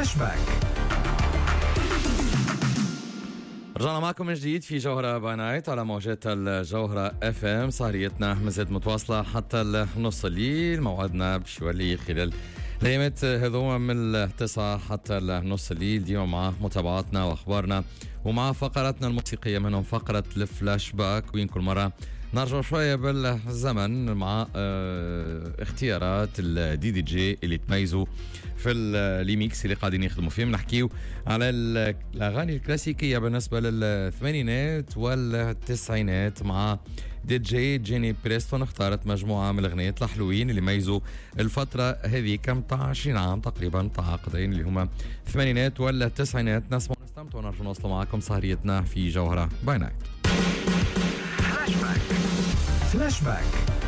فلاش باك. رجعنا معكم من جديد في جوهرة باي نايت على موجات الجوهرة اف ام. سهريتنا مازالت متواصلة حتى النص الليل. موعدنا باش يولي خلال الايامات هذوما من التسعة حتى النص الليل، ديما مع متابعاتنا واخبارنا ومع فقراتنا الموسيقية، منهم فقرة الفلاش باك وين كل مرة نرجع شوية بالزمن مع اختيارات الدي جي اللي تميزوا في الليميكس اللي قاعدين يخدموا فيهم. نحكيو على الاغاني الكلاسيكيه بالنسبه للثمانينات والتسعينات مع دي جي جيني بريستون. اختارت مجموعه من الاغنيات الحلوين اللي ميزوا الفتره هذه كم 20 عام تقريبا تعاقدين اللي هما الثمانينات ولا التسعينات. نسمع ونستمتع ونرجع نوصل معكم سهريتنا في جوهره باي نايت. فلاش باك.